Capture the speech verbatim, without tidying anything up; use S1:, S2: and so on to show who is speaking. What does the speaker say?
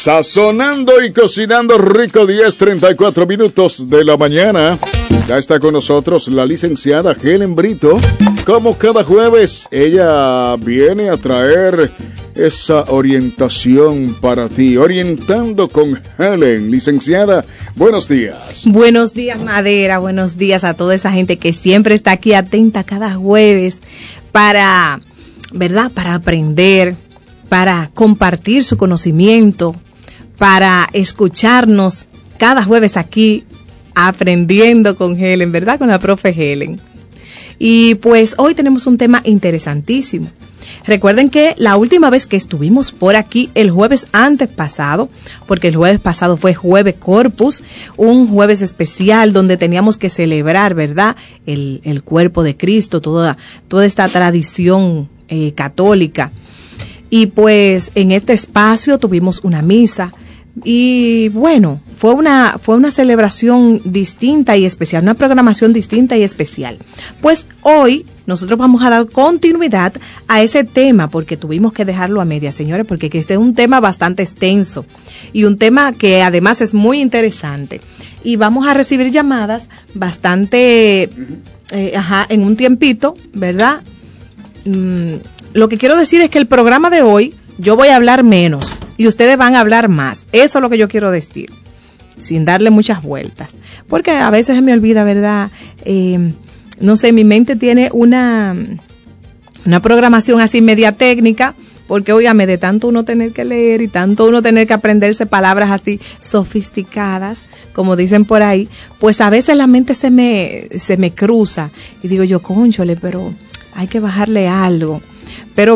S1: Sazonando y cocinando rico, diez treinta y cuatro minutos de la mañana. Ya está con nosotros la licenciada Helen Brito. Como cada jueves, ella viene a traer esa orientación para ti. Orientando con Helen. Licenciada, buenos días.
S2: Buenos días, Madera. Buenos días a toda esa gente que siempre está aquí atenta cada jueves para, ¿verdad? Para aprender, para compartir su conocimiento, para escucharnos cada jueves aquí aprendiendo con Helen, ¿verdad? Con la profe Helen. Y pues hoy tenemos un tema interesantísimo. Recuerden que la última vez que estuvimos por aquí, el jueves antes pasado, porque el jueves pasado fue Jueves Corpus, un jueves especial donde teníamos que celebrar, ¿verdad? El, el cuerpo de Cristo, toda, toda esta tradición eh, católica. Y pues en este espacio tuvimos una misa. Y bueno, fue una fue una celebración distinta y especial, una programación distinta y especial. Pues hoy nosotros vamos a dar continuidad a ese tema, porque tuvimos que dejarlo a media, señores, porque este es un tema bastante extenso y un tema que además es muy interesante. Y vamos a recibir llamadas bastante, eh, ajá, en un tiempito, ¿verdad? Mm, lo que quiero decir es que el programa de hoy yo voy a hablar menos y ustedes van a hablar más. Eso es lo que yo quiero decir, sin darle muchas vueltas. Porque a veces se me olvida, ¿verdad? Eh, no sé, mi mente tiene una, una programación así media técnica, porque óigame, de tanto uno tener que leer y tanto uno tener que aprenderse palabras así sofisticadas, como dicen por ahí, pues a veces la mente se me, se me cruza y digo yo, cónchole, pero hay que bajarle algo. Pero